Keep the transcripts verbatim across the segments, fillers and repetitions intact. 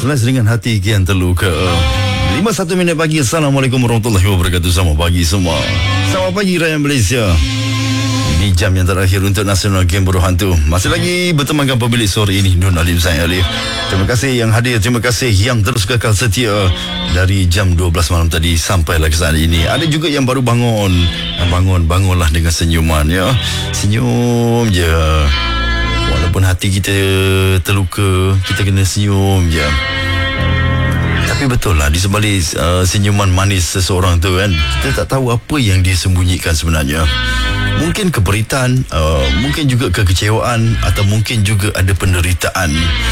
Selas dengan hati kian terluka. lima puluh satu minit pagi. Assalamualaikum warahmatullahi wabarakatuh. Selamat pagi semua. Selamat pagi rakyat Malaysia. Ini jam yang terakhir untuk Nasional Game Buruh Hantu. Masih lagi bertemankan pemilik sore ini, Nur Alim Zain Alif. Terima kasih yang hadir, terima kasih yang terus kekal setia dari jam dua belas malam tadi sampailah ke saat ini. Ada juga yang baru bangun. Bangun, bangunlah dengan senyuman ya. Senyum je. Walaupun hati kita terluka, kita kena senyum je. Tapi betul lah, di sebalik uh, senyuman manis seseorang tu kan, kita tak tahu apa yang dia sembunyikan sebenarnya. Mungkin keberitaan, uh, mungkin juga kekecewaan, atau mungkin juga ada penderitaan.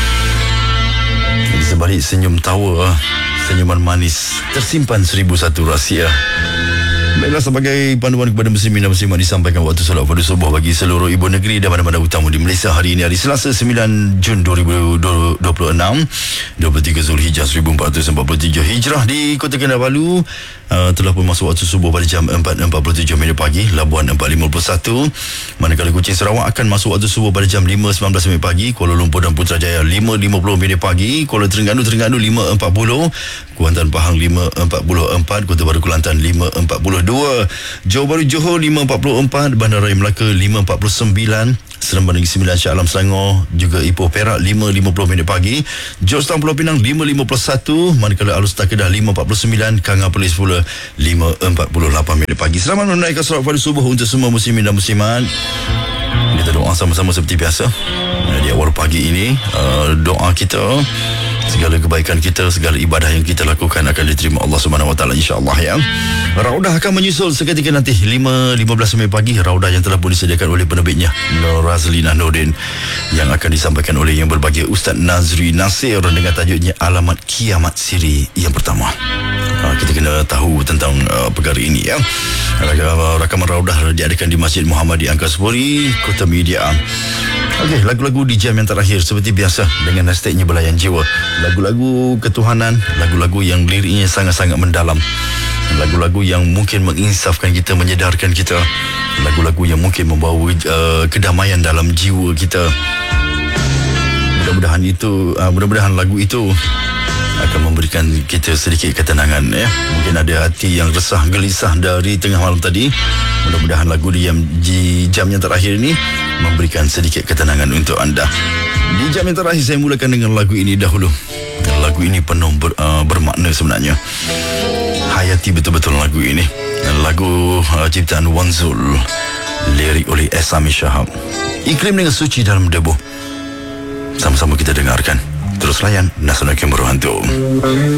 Di sebalik senyum tawa, senyuman manis, tersimpan seribu satu rahsia. Baiklah, sebagai panduan kepada muslimin dan muslimat, disampaikan waktu solat pada subuh bagi seluruh ibu negeri dan mana-mana utama di Malaysia. Hari ini hari Selasa sembilan Jun dua ribu dua puluh enam, dua puluh tiga Zulhijjah seribu empat ratus empat puluh tujuh Hijrah. Di Kota Kinabalu uh, telah pun masuk waktu subuh pada jam empat empat puluh tujuh minit pagi. Labuan empat lima puluh satu. Manakala Kuching Sarawak akan masuk waktu subuh pada jam lima sembilan belas minit pagi. Kuala Lumpur dan Putrajaya lima lima puluh minit pagi. Kuala Terengganu Terengganu lima empat puluh. Kuantan Pahang lima empat puluh empat. Kota Baru Kelantan lima empat puluh dua. Johor Bahru Johor lima empat puluh empat. Bandaraya Melaka lima empat puluh sembilan. Seremban Negeri Sembilan Shah Alam Selangor juga Ipoh Perak lima lima puluh minit pagi. Georgetown Pulau Pinang lima lima puluh satu. Manakala Alor-Setar Kedah lima empat puluh sembilan. Kanga Perlis pula lima empat puluh lapan minit pagi. Selamat menunaikan solat pada subuh untuk semua muslimin dan muslimat. Kita doa sama-sama seperti biasa di awal pagi ini. uh, Doa kita, segala kebaikan kita, segala ibadah yang kita lakukan akan diterima Allah Subhanahu Wa Taala, insya-Allah ya. Raudah akan menyusul seketika nanti lima lima belas minit pagi. Raudah yang telah pun disediakan oleh penerbitnya Nur Razlina Nordin, yang akan disampaikan oleh yang berbahagia Ustaz Nazri Nasir dengan tajuknya Alamat Kiamat Siri yang pertama. Uh, kita kena tahu tentang uh, perkara ini ya. Rakaman Raudah diadakan di Masjid Muhammadi Angkasapuri, Kota Media. Okey, lagu-lagu di jam yang terakhir seperti biasa dengan hashtagnya Belayan Jiwa. Lagu-lagu ketuhanan, lagu-lagu yang liriknya sangat-sangat mendalam, lagu-lagu yang mungkin menginsafkan kita, menyedarkan kita, lagu-lagu yang mungkin membawa uh, kedamaian dalam jiwa kita. Mudah-mudahan itu, uh, mudah-mudahan lagu itu akan memberikan kita sedikit ketenangan ya. Mungkin ada hati yang resah, gelisah dari tengah malam tadi. Mudah-mudahan lagu di jam, di jam yang terakhir ini memberikan sedikit ketenangan untuk anda. Di jam yang terakhir saya mulakan dengan lagu ini dahulu. Lagu ini penuh ber, uh, bermakna sebenarnya. Hayati betul-betul lagu ini. Lagu uh, ciptaan Wan Zul, lirik oleh Esami Shahab. Iklim dengan suci dalam debu. Sama-sama kita dengarkan. Terus layan Nasional Game Buruh Hantu.